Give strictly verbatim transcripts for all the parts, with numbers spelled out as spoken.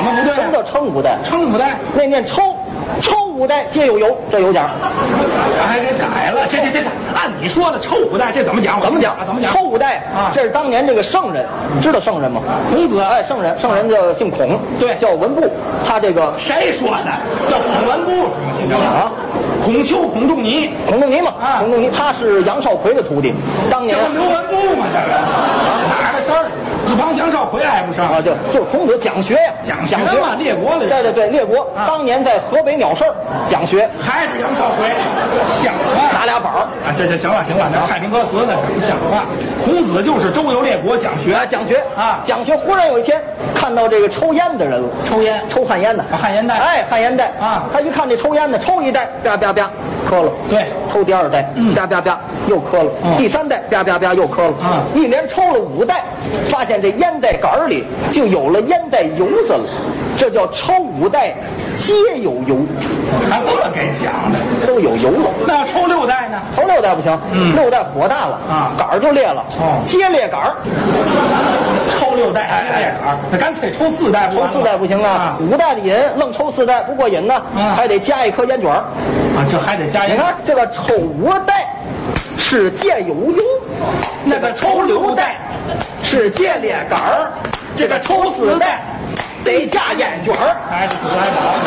怎么不对？ 什么叫称五代？ 称五代， 那念抽，抽五代皆有油，这有奖。 还给改了，这这这这，按你说的抽五代，这怎么讲？ 怎么讲？ 怎么讲？ 抽五代啊，这是当年这个圣人，知道圣人吗？ 孔子。 哎，圣人，圣人叫姓孔， 对， 叫文布。他这个谁说的？叫孔文布是吗？ 啊。 孔丘、孔仲尼， 孔仲尼嘛， 啊， 孔仲尼，他是杨少奎的徒弟，当年这不刘文布嘛，这个哪儿的事儿？一帮杨少奎挨不上啊，就就是孔子讲学呀， 讲讲学嘛，列国的人， 对对对，列国， 啊， 当年在河北鸟市讲学， 还是杨少奎，像话， 拿俩板儿啊，这这行了行了，那太平歌词那是像话。孔子就是周游列国讲学， 啊，讲学啊， 讲学。忽然有一天看到这个抽烟的人了， 抽烟， 抽旱烟的， 啊，旱烟袋， 哎，旱烟袋啊， 他一看这抽烟的，抽一袋，啪啪啪，磕了， 对， 抽第二袋， 嗯， 啪啪啪，又磕了， 嗯， 第三袋，啪啪啪，又磕了， 啊， 一连抽了五袋，发现这烟袋杆里就有了烟袋油子了，这叫抽五袋皆有油， 还这么给讲的， 都有油了。 那要抽六袋呢？ 抽六袋不行， 嗯， 六袋火大了啊， 杆儿就裂了， 哦， 接裂杆儿。 抽六袋接裂杆儿，那干脆抽四袋不抽四袋不行啊，五袋的瘾，愣抽四袋不过瘾呢，还得加一颗烟卷儿啊，这还得加烟。 你看这个抽五袋是借有油， 那个抽六袋是借裂杆儿，这个抽四袋得加烟卷儿。 哎，这主来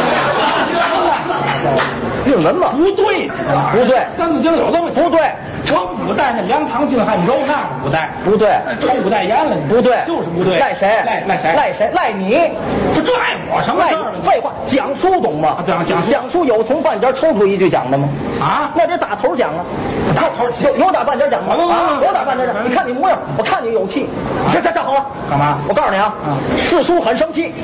宝， 韵文嘛？ 不对， 不对， 《三字经》有这么不对， 抽五袋那梁唐晋汉周那个五袋不对， 抽五袋烟了， 不对， 就是不对， 赖谁？ 赖赖谁？ 赖谁？赖你！ 不这赖我什么事儿了？ 废话，讲书懂吗？ 讲讲讲书有从半截抽出一句讲的吗？ 啊， 那得打头讲啊， 打头有有打半截讲吗？啊，有打半截讲。你看你模样，我看你有气。这这站好了， 干嘛？ 我告诉你啊，四叔很生气，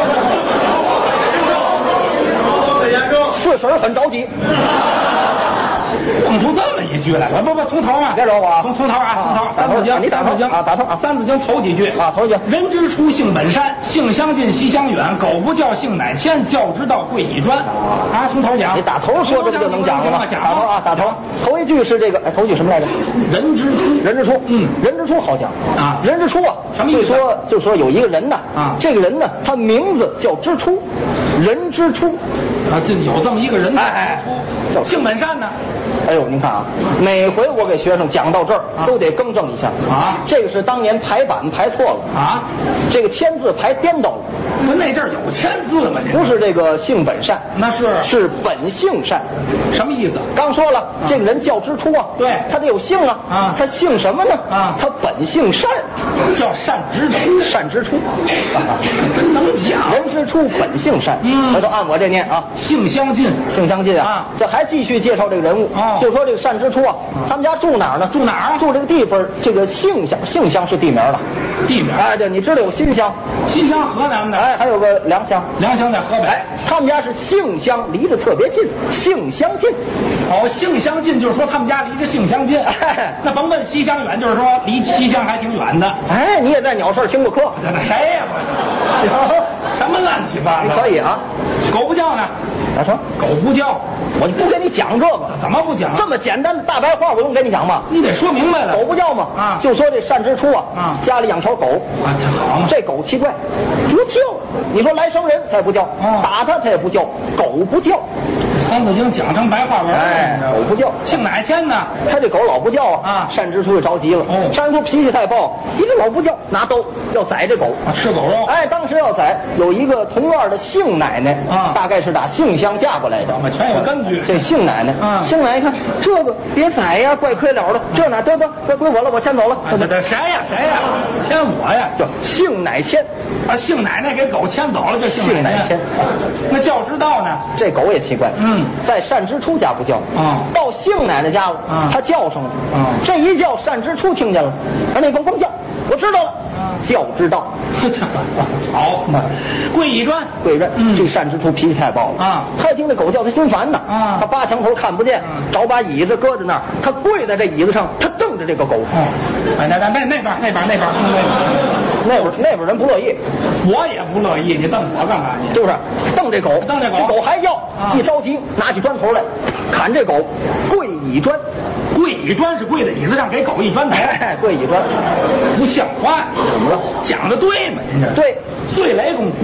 四婶很着急。 蹦出这么一句来，不不，从头啊， 别惹我啊， 从从头啊，从头， 打头讲， 你打头啊，打头啊， 三字经头几句啊，头一句， 人之初性本善，性相近，习相远，苟不教，性乃迁，教之道，贵以专。啊，从头讲， 你打头说这不就能讲了吗？打头啊，打头，头一句是这个，哎，头一句什么来着？ 人之初， 人之初， 嗯， 人之初好讲啊， 人之初啊， 什么意思？ 就说就说有一个人呐， 啊， 这个人呢，他名字叫之初，人之初， 啊，这有这么一个人， 哎哎， 叫性本善呢。 哎呦，您看啊，每回我给学生讲到这儿，都得更正一下啊。 这个是当年排版排错了啊， 这个签字排颠倒了。 不，那阵儿有签字吗？ 不是这个性本善， 那是是本性善。 什么意思？ 刚说了，这个人叫之初啊， 对， 他得有性啊， 啊， 他姓什么呢？ 啊， 他本性善， 叫善之初， 善之初， 真能讲。 人之初本性善， 嗯， 回头按我这念啊， 性相近， 性相近啊， 啊， 这还继续介绍这个人物， 哦， 就说这个善之初啊，他们家住哪儿呢？ 住哪儿啊？ 住这个地方，这个杏乡，杏乡是地名了， 地名， 哎，对，你知道有新乡， 新乡河南的， 哎，还有个良乡， 良乡在河北， 哎，他们家是杏乡，离着特别近，杏相近。 哦，性相近就是说他们家离着性相近， 哎， 那甭问西乡远，就是说离西乡还挺远的。 哎，你也在鸟市听过课？ 那谁呀？我什么乱七八糟？ 你可以啊。 狗不叫呢？ 啊什么？ 狗不叫， 我就不跟你讲这个。 怎么不讲？ 这么简单的大白话，我用跟你讲吗？ 你得说明白了。 狗不叫嘛， 啊， 就说这善之初啊， 啊， 家里养条狗， 啊，这好嘛。 这狗奇怪，不叫。你说来生人它也不叫， 哦， 打它它也不叫，狗不叫。 三字经讲成白话文了， 哎，狗不叫， 姓哪天呢？ 他这狗老不叫啊， 啊， 善之初就着急了。 哦， 善之初脾气太暴，一个老不叫，拿刀要宰这狗， 啊，吃狗肉。 哎，当时要宰，有一个同院的杏奶奶， 啊， 大概是打杏乡嫁过来的， 全有根据。 这杏奶奶， 啊， 杏奶奶看这个别宰呀，怪亏了的，这哪得得该归我了，我先走了。 这这谁呀谁呀？牵我呀？ 叫杏奶牵啊，杏奶奶给狗牵走了，就杏奶牵。 那叫知道呢？ 这狗也奇怪， 嗯， 在善之初家不叫， 啊， 到杏奶奶家了， 啊， 它叫上了， 啊， 这一叫善之初听见了，而那甭甭叫，我知道了， 啊， 叫知道。 好，贵以专， 贵以专， 嗯， 这善之初脾气太暴了啊， 他一听这狗叫，他心烦呐， 啊， 他扒墙头看不见，找把椅子搁在那儿，他跪在这椅子上，他瞪着这个狗。 哦，哎，那那那那边那边那边那边那边人不乐意， 我也不乐意，你瞪我干嘛？你是不是？瞪这狗， 瞪这狗， 这狗还叫， 啊， 一着急拿起砖头来砍这狗，跪倚砖。 跪倚砖是跪在椅子上给狗一砖头， 跪倚砖， 不像话。 怎么了？ 讲的对吗？您这对， 碎雷公胡皮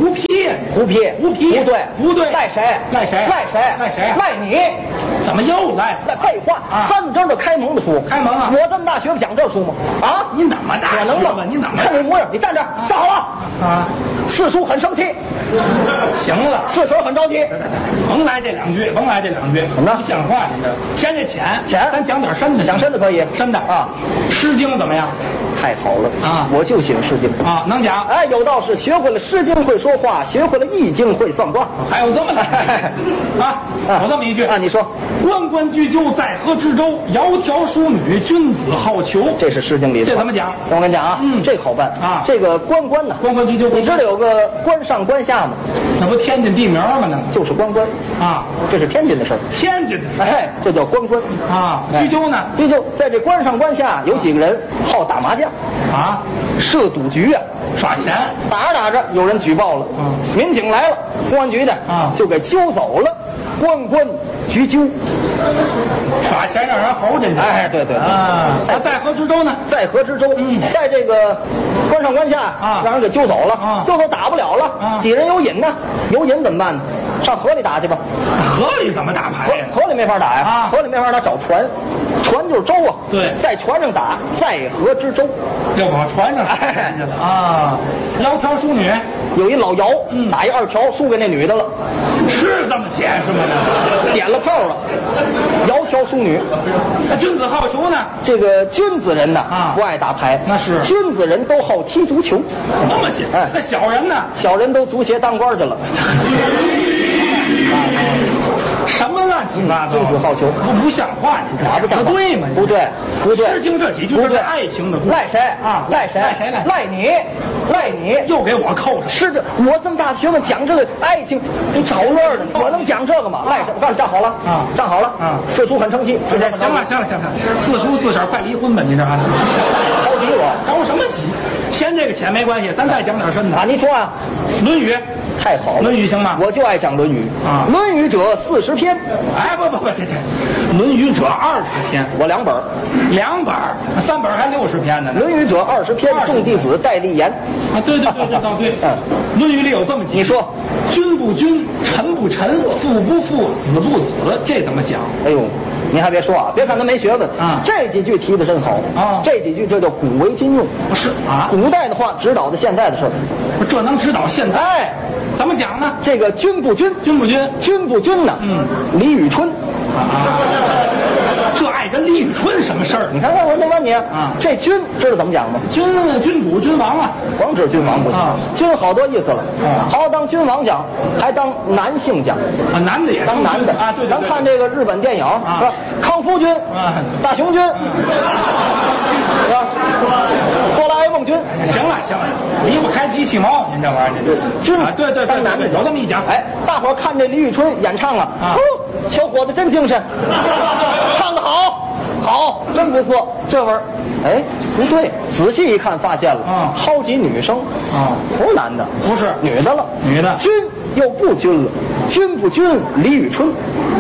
撇， 胡撇， 胡撇， 不对， 不对， 赖谁？ 赖谁？ 赖谁？ 赖谁？ 赖你！ 怎么又赖？ 那废话， 啊三字儿的开蒙的书， 开蒙啊！ 我这么大学不讲这书吗？啊， 你哪么大可能吗？ 你哪么看你模样，你站这儿，站好了。 啊？ 四叔很生气， 行了， 四婶很着急。 甭来这两句，甭来这两句， 怎么着不像话，你这嫌这浅， 浅咱讲点深的， 讲深的可以深的啊， 《诗经》怎么样？ 太好了啊我就喜欢《诗经》 啊，能讲？ 哎，有道是学会了《诗经》会说话，学会了《易经》会算卦。 还有这么来啊？有这么一句啊，你说， 关关雎鸠，在河之洲，窈窕淑女，君子好逑。 这是《诗经》里的。 这怎么讲？ 我跟你讲啊， 嗯这好办啊这个关关呢， 关关雎鸠， 你知道有个关上关下吗？ 那不天津地名吗？那就是关关啊， 这是天津的事儿。 天津的哎，这叫关关啊。 哎雎鸠呢？ 雎鸠在这关上关下有几个人好打麻将啊， 设赌局啊， 耍钱。 打着打着有人举报了， 嗯民警来了，公安局的啊就给揪走了，关关雎鸠。 耍钱让人猴进去。 哎，对对对啊，那在河之洲呢？ 在河之洲， 嗯在这个关上关下啊让人给揪走了， 啊揪走打不了了， 啊几人有瘾呢？有瘾怎么办呢？上河里打去吧。 河里怎么打牌呀？ 河河里没法打呀， 啊河里没法打，找船，船就是舟啊。 对在船上打，在河之洲。 要往船上耍钱去了啊！窈窕淑女有一老姚， 嗯打一二条输给那女的了， 是这么解释吗？ 点了炮了，窈窕淑女。 那君子好逑呢？ 这个君子人呐， 啊不爱打牌， 那是君子人都好踢足球。 这么解？ 哎那小人呢？ 小人都足协当官去了。 什么乱七八糟？ 君子好逑不不像话，你这哪不像话讲的对吗？ 不对，不对。 诗经这几句不对， 这是爱情的故事。 赖谁啊？ 赖谁？ 赖谁赖？ 赖你，赖你。 又给我扣上。 是这，我这么大学问讲这个爱情，你找乐儿呢？我能讲这个吗？赖谁？我告诉你，站好了啊站好了啊四叔很生气，四行叔很了行了行了，四叔四婶快离婚吧，你这还着急我着什么急？嫌这个钱没关系，咱再讲点深的啊！你说啊， 《论语》 太好了， 《论语》行吗？ 我就爱讲《论语》 啊， 《论语》者四十篇， 哎不不不，这这《论语》者二十篇， 我两本儿， 两本儿，三本儿还六十篇呢 《论语》者二十篇，众弟子戴立言。 啊，对对对，这倒对。 嗯， 《论语》里有这么几句， 你说， 君不君，臣不臣，父不父，子不子，这怎么讲？ 哎呦，您还别说啊，别看他没学问啊这几句提的真好啊这几句这叫古为今用， 不是啊， 古代的话指导的现在的事儿。 这能指导现在？ 哎， 怎么讲呢？ 这个君不君， 君不君， 君不君呢？ 嗯， 李宇春。 啊，这爱跟李宇春什么事儿？ 你看看我就问你啊这君知道怎么讲吗？ 君君主君王啊， 光指君王不行啊， 君好多意思了啊， 好当君王讲，还当男性讲。 啊，男的也当男的啊，对对对， 咱看这个日本电影啊是吧？康夫君啊大雄君是吧？哆啦 A 梦君。 行了行了，离不开机器猫，您这玩意儿， 君啊，对对对当男的对有这么一讲， 哎，大伙儿看这李宇春演唱了， 啊呼小伙子真精神，唱得好，好，真不错，这味儿，哎，不对，仔细一看发现了， 啊超级女声， 啊不是男的， 不是女的了， 女的君又不君了，君不君李宇春，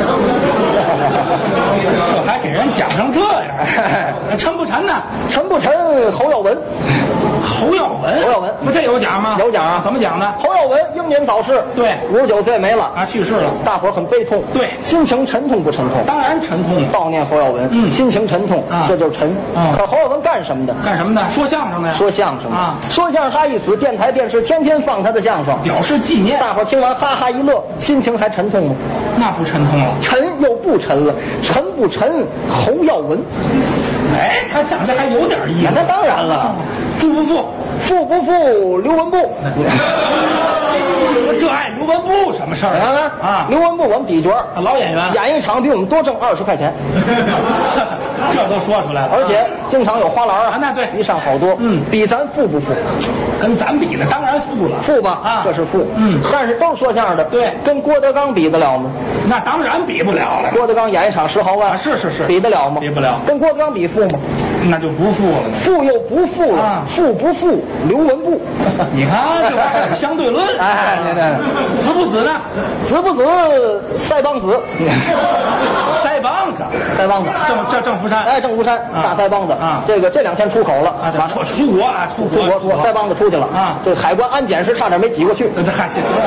这还给人讲成这样，沉不沉呢？ 沉不沉侯耀文。 侯耀文， 侯耀文不这有奖吗？ 有奖啊？ 怎么讲呢？ 侯耀文英年早逝， 对五十九岁没了啊，去世了。 大伙儿很悲痛， 对心情沉痛不沉痛？ 当然沉痛了。 悼念侯耀文， 嗯心情沉痛， 啊这就是沉。 啊可侯耀文干什么的？ 干什么的？说相声的呀？ 说相声的啊， 说相声他一死，电台电视天天放他的相声， 表示纪念。 大伙儿听完哈哈一乐，心情还沉痛吗？ 那不沉痛了。 沉又不沉了，沉不沉侯耀文？ 哎，他讲这还有点意思。 那当然了， 富不富？ 富不富刘文步？ 这爱刘文步什么事儿？ 你看看啊， 刘文步我们底角儿老演员， 演一场比我们多挣二十块钱， 这都说出来了。 而且经常有花篮啊那对一上好多， 嗯比咱富不富？ 跟咱比呢，当然富了。 富吧， 啊， 这是富， 嗯， 但是都是说相声的， 对跟郭德纲比得了吗？ 那当然比不了了。 郭德纲演一场十毫万， 啊是是是比得了吗？ 比不了跟郭德纲比富吗？ 那就不富了。 富又不富了， 啊富不富刘文步？ 你看这玩意儿相对论。 哎对对子不子呢？ 子不子腮帮子， 腮帮子， 腮帮子， 郑这郑福山， 哎，郑福山啊大腮帮子啊这个这两天出口了， 啊，这出出国啊，出国出国出国腮帮子出去了啊， 这海关安检时差点没挤过去。 这还行。